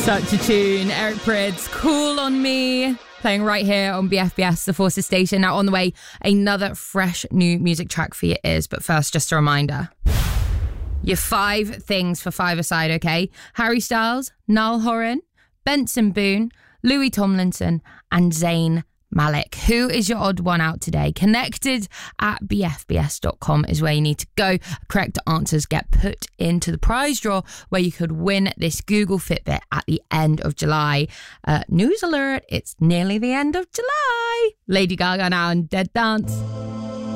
Such a tune. Eric Prydz, Cool on Me, playing right here on BFBS, the Forces station. Now on the way, another fresh new music track for your ears. But first, just a reminder. Your 5 things for 5-a-side, okay? Harry Styles, Niall Horan, Benson Boone, Louis Tomlinson, and Zayn Malik. Who is your odd one out today? Connected at bfbs.com is where you need to go. Correct answers get put into the prize draw where you could win this Google Fitbit at the end of July. News alert, it's nearly the end of July. Lady Gaga now and Dead Dance.